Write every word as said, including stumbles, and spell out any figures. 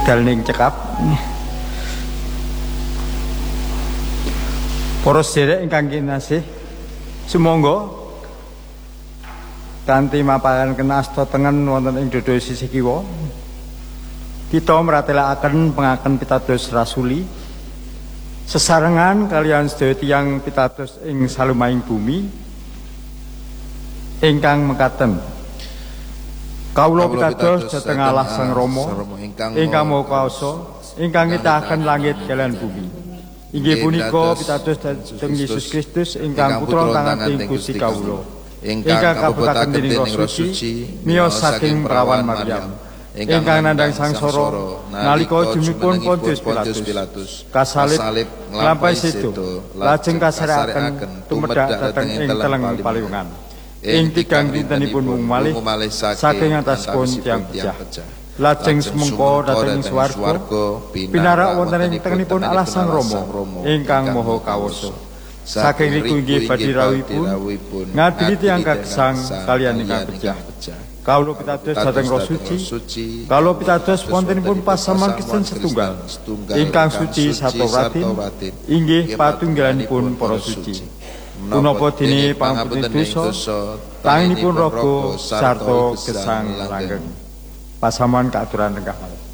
Wekdal ning cekap. Para sedherek ingkang kinasih, sumangga kanthi mapaken asta tengen wonten ing dodo sisih kiwa kita mratelakaken pengaken pitados rasuli sesarengan kalian sedaya tiyang pitados ing salumahing bumi ingkang mekaten. Kawula pitados dhateng Allah Sang Rama ingkang Maha Kuwasa ingkang ngitahaken langit kaliyan bumi. Inggih punika pitados dhateng Yesus Kristus ingkang putra tanganing Gusti kawula ingkang kabutaken dening Roh Suci miyos saking prawan Maryam ingkang nandhang sangsara nalika jumipun Pontius Pilatus kasalib nglampahi sedo lajeng kaserakaken tumedhak dhateng ing teleng paliwungan ing tigang dintenipun mung malih saking ataspun tiyang pejah lajeng semengko dhateng swarga pinarak wonten ing tengenipun Allah Sang Rama ingkang Maha Kuwasa. Saking niku inggih badhe rawuhipun ngadili tiyang kagesang kaliyan ingkang pejah. Kawula pitados dhateng Roh Suci, kawula pitados wontenipun pasaman Kristen setunggal ingkang suci sarta ratin inggih patunggalanipun para suci. Punapa dene pangapunten dosa tanginipun raga sarta gesang langgeng. Pasaman kaaturan renggah malih.